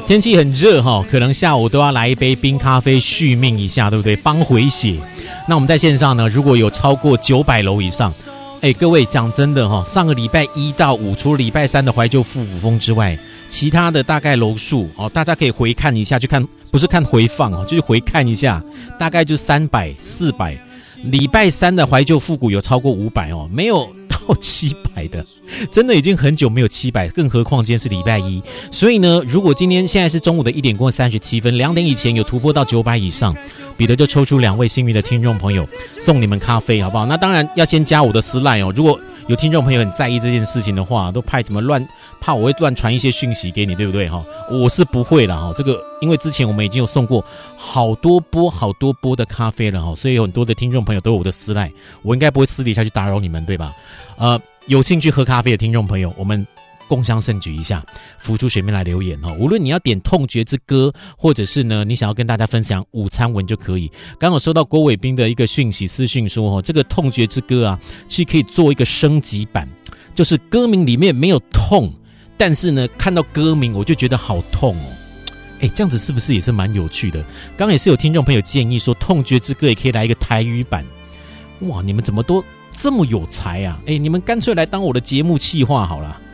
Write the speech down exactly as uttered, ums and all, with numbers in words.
天气很热哈，可能下午都要来一杯冰咖啡续命一下，对不对？帮回血。那我们在线上呢，如果有超过九百楼以上，哎，各位讲真的哈，上个礼拜一到五，除了礼拜三的怀旧复古风之外，其他的大概楼数哦，大家可以回看一下，去看不是看回放哦，就是回看一下，大概就三百、四百。礼拜三的怀旧复古有超过五百哦，没有到七百的，真的已经很久没有七百，更何况今天是礼拜一。所以呢，如果今天现在是中午的一点过三十七分，两点以前有突破到九百以上，彼得就抽出两位幸运的听众朋友，送你们咖啡，好不好？那当然要先加我的私 line 哦。如果有听众朋友很在意这件事情的话，都派怎么乱，怕我会乱传一些讯息给你，对不对哈？我是不会啦哈，这个因为之前我们已经有送过好多波好多波的咖啡了哈，所以有很多的听众朋友都有我的私 line，我应该不会私底下去打扰你们，对吧？呃，有兴趣喝咖啡的听众朋友，我们共襄盛举一下，浮出水面来留言哈。无论你要点痛觉之歌，或者是呢你想要跟大家分享午餐文就可以。刚刚收到郭伟斌的一个讯息私讯说，哦，这个痛觉之歌啊，其实可以做一个升级版，就是歌名里面没有痛，但是呢看到歌名我就觉得好痛哦。哎，这样子是不是也是蛮有趣的？刚刚也是有听众朋友建议说，痛觉之歌也可以来一个台语版。哇，你们怎么都这么有才啊！哎，你们干脆来当我的节目企划好了。